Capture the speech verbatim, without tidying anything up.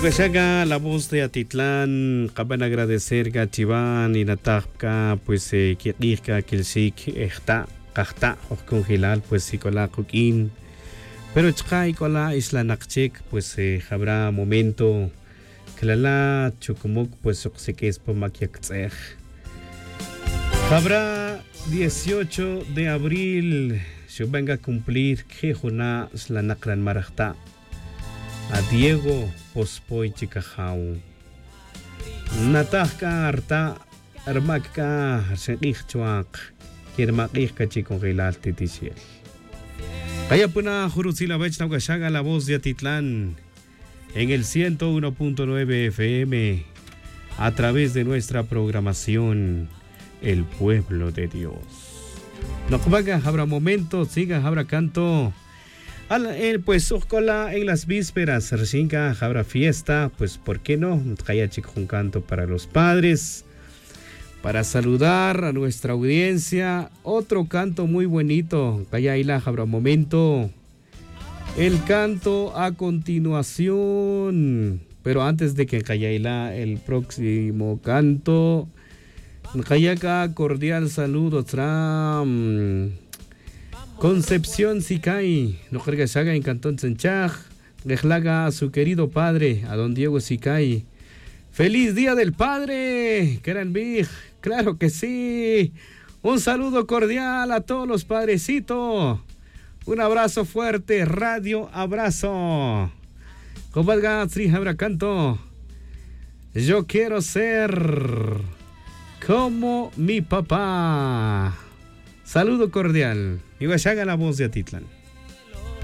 Tugashaga, la voz de Atitlán, caban agradecer a Chiván y Natapka, pues eh, que rica que el sik está, casta, o congelar, pues si con la coquín. Pero chkai con la isla Nakchik, pues eh, habrá momento que la la chukumuk, pues se que es por maquiaxej. Habrá dieciocho de abril, se venga a cumplir que juna la nakran marajta. A Diego Pospoy Chicajau Natahka Arta Armakka Arsenich Chuak Kirmakika Chico Gilal Titisiel Kaya puna Juruzila Bechna Gashaga, la voz de Atitlán en el ciento uno punto nueve F M a través de nuestra programación El Pueblo de Dios. No vaga, habrá momentos, siga, habrá canto. El, pues ojalá en las vísperas recién habrá fiesta, pues por qué no, haya un canto para los padres, para saludar a nuestra audiencia, otro canto muy bonito, haya ahí la habrá momento, el canto a continuación, pero antes de que haya el próximo canto, haya cordial saludo, Tram. Concepción Sicay, no carga saga en Cantón Senchaj, rehlaga a su querido padre, a don Diego Sicay. ¡Feliz Día del Padre! ¡Keran Big! ¡Claro que sí! Un saludo cordial a todos los padrecitos. Un abrazo fuerte, radio abrazo. Cobalga Sri Habra Canto. Yo quiero ser como mi papá. Saludo cordial. Iguashaga, la voz de Atitlán.